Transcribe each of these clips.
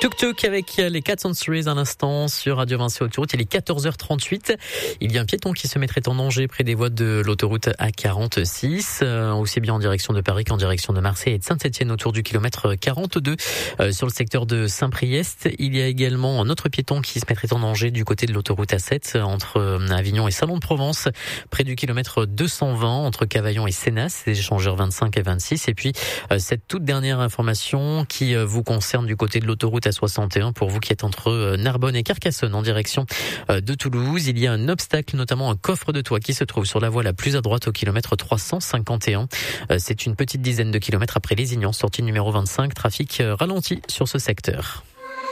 Tuk-tuk avec les Cats on Street à l'instant sur Radio Vinci Autoroute. Il est 14h38. Il y a un piéton qui se mettrait en danger près des voies de l'autoroute A46, aussi bien en direction de Paris qu'en direction de Marseille et de Saint-Etienne autour du kilomètre 42 sur le secteur de Saint-Priest. Il y a également un autre piéton qui se mettrait en danger du côté de l'autoroute A7 entre Avignon et Salon de Provence, près du kilomètre 220 entre Cavaillon et Sénas, les échangeurs 25 et 26. Et puis cette toute dernière information qui vous concerne du côté de l'autoroute A61 pour vous qui êtes entre Narbonne et Carcassonne en direction de Toulouse. Il y a un obstacle, notamment un coffre de toit qui se trouve sur la voie la plus à droite au kilomètre 351. C'est une petite dizaine de kilomètres après Lézignan, sortie numéro 25. Trafic ralenti sur ce secteur.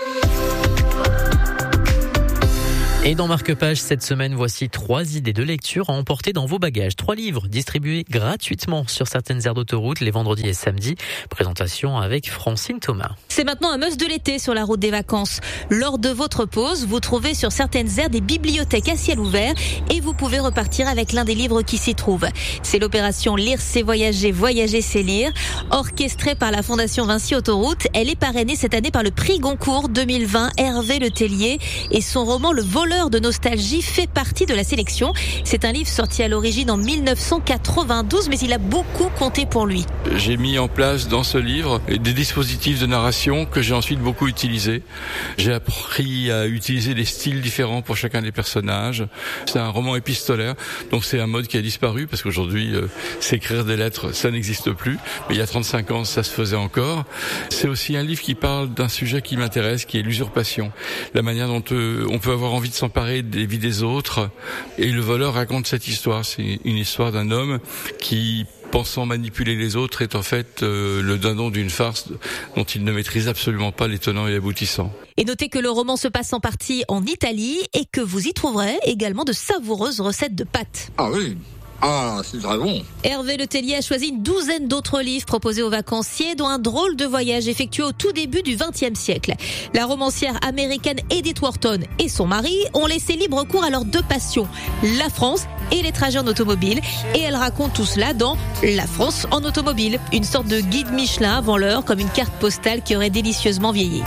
Et dans Marque-Page, cette semaine, voici 3 idées de lecture à emporter dans vos bagages. 3 livres distribués gratuitement sur certaines aires d'autoroute les vendredis et samedis. Présentation avec Francine Thomas. C'est maintenant un must de l'été sur la route des vacances. Lors de votre pause, vous trouvez sur certaines aires des bibliothèques à ciel ouvert et vous pouvez repartir avec l'un des livres qui s'y trouvent. C'est l'opération Lire c'est voyager, voyager c'est lire. Orchestrée par la Fondation Vinci Autoroute, elle est parrainée cette année par le prix Goncourt 2020 Hervé Le Tellier et son roman Le voleur de nostalgie fait partie de la sélection. C'est un livre sorti à l'origine en 1992, mais il a beaucoup compté pour lui. J'ai mis en place dans ce livre des dispositifs de narration que j'ai ensuite beaucoup utilisés. J'ai appris à utiliser des styles différents pour chacun des personnages. C'est un roman épistolaire, donc c'est un mode qui a disparu parce qu'aujourd'hui, s'écrire des lettres, ça n'existe plus. Mais il y a 35 ans, ça se faisait encore. C'est aussi un livre qui parle d'un sujet qui m'intéresse, qui est l'usurpation. La manière dont on peut avoir envie de s'emparer des vies des autres. Et le voleur raconte cette histoire. C'est une histoire d'un homme qui, pensant manipuler les autres, est en fait le dindon d'une farce dont il ne maîtrise absolument pas les tenants et aboutissants. Et notez que le roman se passe en partie en Italie et que vous y trouverez également de savoureuses recettes de pâtes. Ah oui. Ah, c'est très bon. Hervé Le Tellier a choisi une douzaine d'autres livres proposés aux vacanciers, dont un drôle de voyage effectué au tout début du XXe siècle. La romancière américaine Edith Wharton et son mari ont laissé libre cours à leurs 2 passions, la France et les trajets en automobile. Et elle raconte tout cela dans La France en automobile, une sorte de guide Michelin avant l'heure, comme une carte postale qui aurait délicieusement vieilli.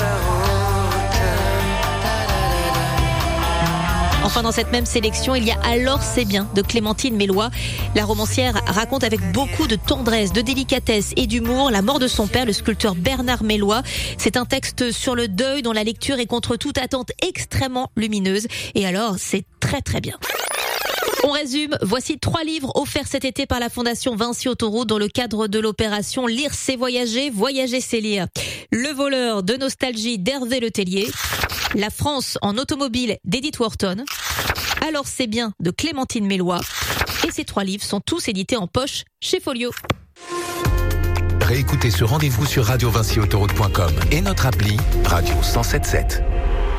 Enfin, dans cette même sélection, il y a Alors c'est bien de Clémentine Mélois. La romancière raconte avec beaucoup de tendresse, de délicatesse et d'humour la mort de son père, le sculpteur Bernard Mélois. C'est un texte sur le deuil dont la lecture est contre toute attente extrêmement lumineuse. Et alors, c'est très très bien. On résume, voici 3 livres offerts cet été par la Fondation Vinci Autoroute dans le cadre de l'opération Lire c'est voyager, voyager c'est lire. Le voleur de nostalgie d'Hervé Le Tellier, La France en automobile d'Edith Wharton, Alors c'est bien de Clémentine Mélois. Et ces 3 livres sont tous édités en poche chez Folio. Réécoutez ce rendez-vous sur radiovinciautoroute.com et notre appli Radio 107.7.